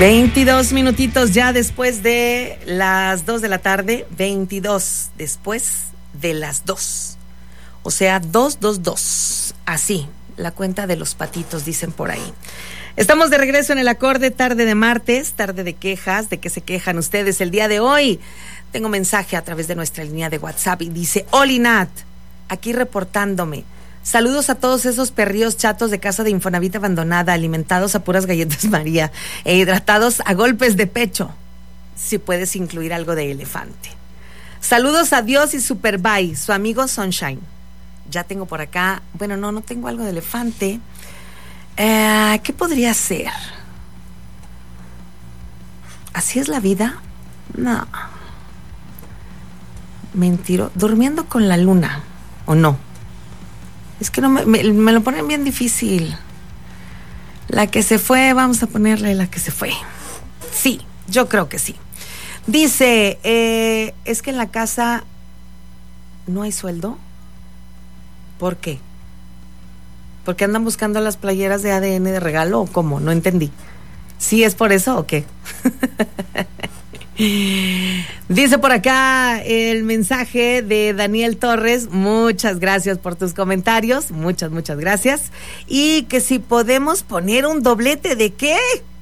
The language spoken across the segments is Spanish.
22 minutitos ya después de las 2 de la tarde, 22 después de las 2. O sea, 222. Así, la cuenta de los patitos, dicen por ahí. Estamos de regreso en el acorde, tarde de martes, tarde de quejas. ¿De qué se quejan ustedes el día de hoy? Tengo mensaje a través de nuestra línea de WhatsApp y dice: Oli Nat, aquí reportándome. Saludos a todos esos perríos chatos de casa de Infonavit abandonada, alimentados a puras galletas María e hidratados a golpes de pecho. Si puedes incluir algo de elefante. Saludos a Dios y Superbye, su amigo Sunshine. Ya tengo por acá, bueno, no tengo algo de elefante. ¿Qué podría ser? ¿Así es la vida? No. Mentiro. ¿Durmiendo con la luna o no? Es que no me lo ponen bien difícil. La que se fue, vamos a ponerle la que se fue. Sí, yo creo que sí. Dice, es que en la casa no hay sueldo. ¿Por qué? ¿Porque andan buscando las playeras de ADN de regalo o cómo? No entendí. ¿Sí es por eso o qué? Dice por acá el mensaje de Daniel Torres: muchas gracias por tus comentarios, muchas gracias. Y que si podemos poner un doblete de ¿qué?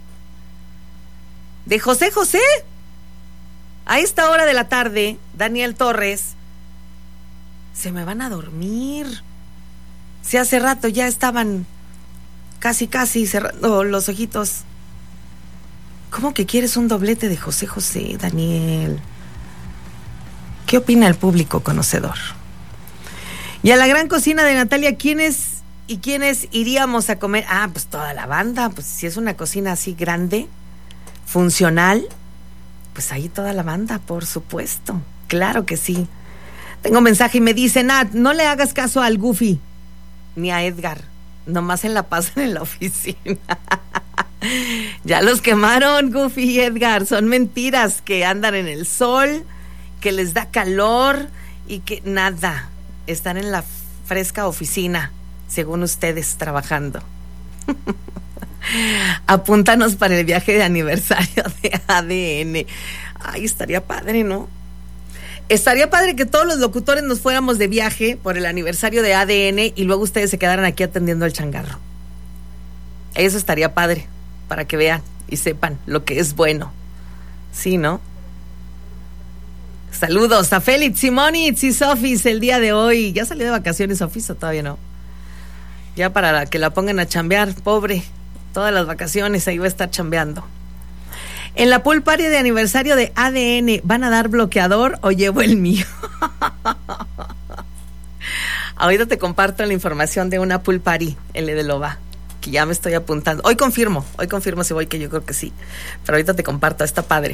De José José. A esta hora de la tarde, Daniel Torres, se me van a dormir. Si hace rato ya estaban casi cerrando los ojitos. ¿Cómo que quieres un doblete de José José, Daniel? ¿Qué opina el público conocedor? Y a la gran cocina de Natalia, ¿quiénes iríamos a comer? Pues toda la banda. Pues si es una cocina así grande, funcional, pues ahí toda la banda, por supuesto. Claro que sí. Tengo mensaje y me dice: Nat, no le hagas caso al Goofy ni a Edgar. Nomás en la pasan en la oficina. Ya los quemaron, Goofy y Edgar. Son mentiras, que andan en el sol, que les da calor y que nada. Están en la fresca oficina, según ustedes, trabajando. Apúntanos para el viaje de aniversario de ADN. Ay, estaría padre, ¿no? Estaría padre que todos los locutores nos fuéramos de viaje por el aniversario de ADN y luego ustedes se quedaran aquí atendiendo al changarro. Eso estaría padre, para que vean y sepan lo que es bueno. Sí, ¿no? Saludos a Félix, Simonitz y Sofis el día de hoy. ¿Ya salió de vacaciones Sofis o todavía no? Ya para que la pongan a chambear, pobre. Todas las vacaciones ahí va a estar chambeando. En la pool party de aniversario de ADN, ¿van a dar bloqueador o llevo el mío? Ahorita te comparto la información de una pool party en Ledeloba, que ya me estoy apuntando. Hoy confirmo si voy, que yo creo que sí. Pero ahorita te comparto, está padre.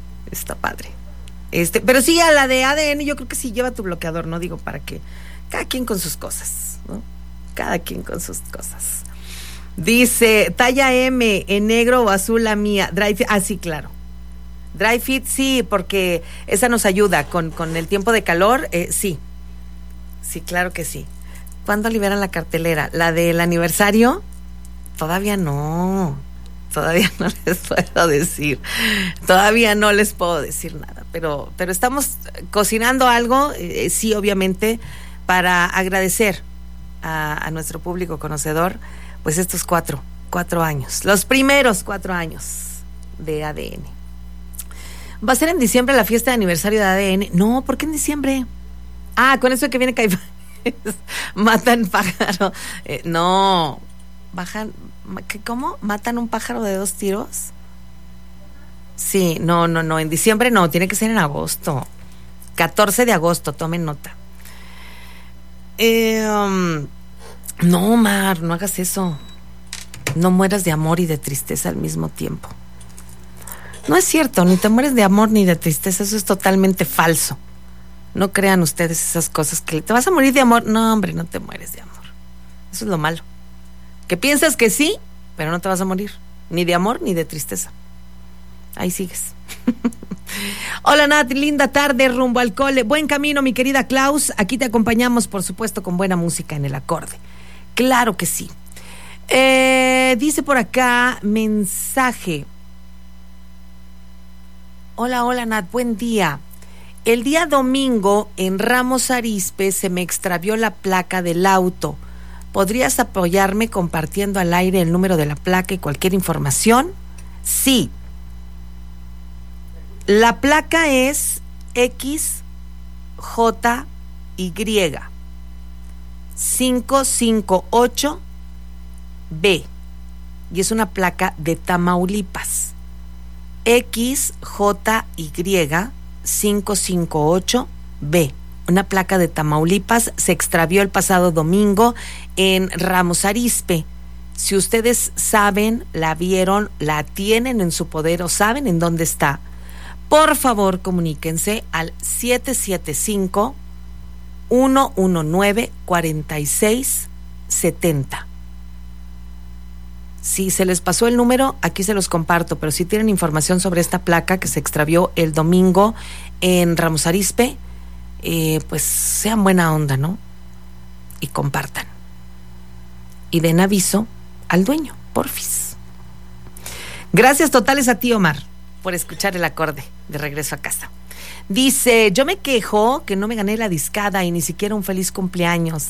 Pero sí, a la de ADN yo creo que sí lleva tu bloqueador, ¿no? Digo, para que cada quien con sus cosas, ¿no? Cada quien con sus cosas. Dice, talla M, en negro o azul la mía. Dry fit, sí, claro. Dry fit, sí, porque esa nos ayuda con el tiempo de calor, sí. Sí, claro que sí. ¿Cuándo liberan la cartelera? ¿La del aniversario? Todavía no les puedo decir. Todavía no les puedo decir nada. Pero estamos cocinando algo, sí, obviamente, para agradecer a nuestro público conocedor, pues estos cuatro años, los primeros 4 años de ADN. ¿Va a ser en diciembre la fiesta de aniversario de ADN? No, ¿por qué en diciembre? Con eso de que viene Caifanes. Matan pájaro. No, ¿cómo? ¿Matan un pájaro de 2 tiros? Sí, no, en diciembre no, tiene que ser en agosto. 14 de agosto, tomen nota. No, Omar, no hagas eso. No mueras de amor y de tristeza al mismo tiempo. No es cierto, ni te mueres de amor ni de tristeza, eso es totalmente falso. No crean ustedes esas cosas que te vas a morir de amor. No, hombre, no te mueres de amor. Eso es lo malo. Que piensas que sí, pero no te vas a morir, ni de amor ni de tristeza. Ahí sigues. Hola Nat, linda tarde, rumbo al cole. Buen camino, mi querida Klaus. Aquí te acompañamos, por supuesto, con buena música en el acorde. Claro que sí. Dice por acá, mensaje. Hola, Nat, buen día. El día domingo en Ramos Arizpe se me extravió la placa del auto. ¿Podrías apoyarme compartiendo al aire el número de la placa y cualquier información? Sí. La placa es XJY 558B y es una placa de Tamaulipas. XJY 558B, una placa de Tamaulipas, se extravió el pasado domingo en Ramos Arizpe. Si ustedes saben, la vieron, la tienen en su poder o saben en dónde está, por favor comuníquense al 775-119-4670. Si se les pasó el número, aquí se los comparto, pero si tienen información sobre esta placa que se extravió el domingo en Ramos Arizpe, pues sean buena onda, ¿no? Y compartan. Y den aviso al dueño, porfis. Gracias totales a ti, Omar, por escuchar el acorde de regreso a casa. Dice, yo me quejo que no me gané la discada y ni siquiera un feliz cumpleaños.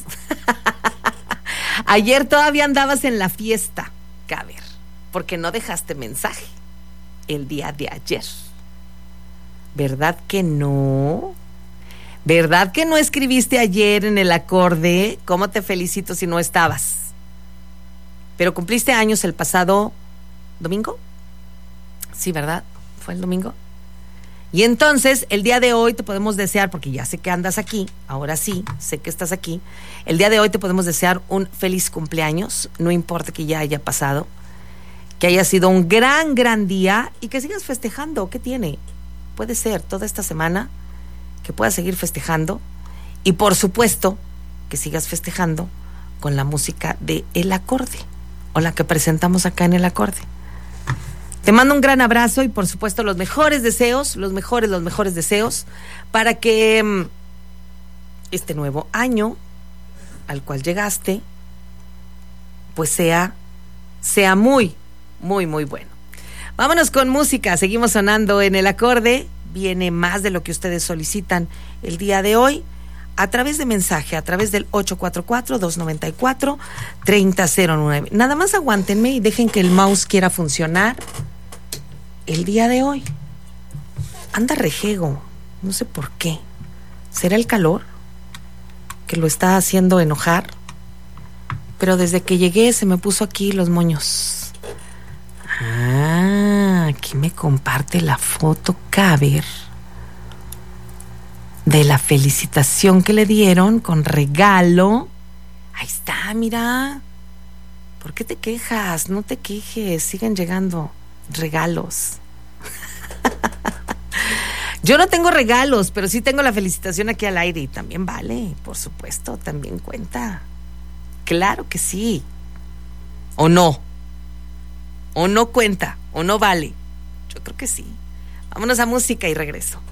Ayer todavía andabas en la fiesta, Caber, porque no dejaste mensaje el día de ayer. ¿Verdad que no? ¿Verdad que no escribiste ayer en el acorde? ¿Cómo te felicito si no estabas? Pero cumpliste años el pasado domingo. Sí, ¿verdad? ¿Fue el domingo? Y entonces, el día de hoy te podemos desear, porque ya sé que andas aquí, ahora sí, sé que estás aquí, el día de hoy te podemos desear un feliz cumpleaños, no importa que ya haya pasado, que haya sido un gran día y que sigas festejando. ¿Qué tiene? Puede ser toda esta semana que puedas seguir festejando y por supuesto que sigas festejando con la música de El Acorde o la que presentamos acá en El Acorde. Te mando un gran abrazo y por supuesto los mejores deseos, los mejores deseos para que este nuevo año al cual llegaste pues sea muy bueno. Vámonos con música, seguimos sonando en El Acorde, viene más de lo que ustedes solicitan el día de hoy a través de mensaje, a través del 844-294-3009. Nada más aguántenme y dejen que el mouse quiera funcionar. El día de hoy anda rejego, no sé por qué. ¿Será el calor que lo está haciendo enojar? Pero desde que llegué se me puso aquí los moños. Aquí me comparte la foto Caber de la felicitación que le dieron con regalo. Ahí está, mira. ¿Por qué te quejas? No te quejes, siguen llegando regalos. Yo no tengo regalos, pero sí tengo la felicitación aquí al aire y también vale, por supuesto, también cuenta. Claro que sí. ¿O no? ¿O no cuenta? ¿O no vale? Yo creo que sí. Vámonos a música y regreso.